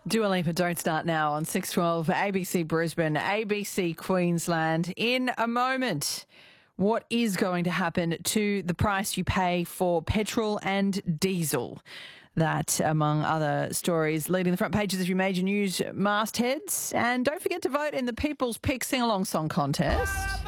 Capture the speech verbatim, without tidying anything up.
Dua Lipa, Don't Start Now on six twelve, A B C Brisbane, A B C Queensland. In a moment, what is going to happen to the price you pay for petrol and diesel? That, among other stories, leading the front pages of your major news mastheads. And don't forget to vote in the People's Pick Sing-Along Song Contest.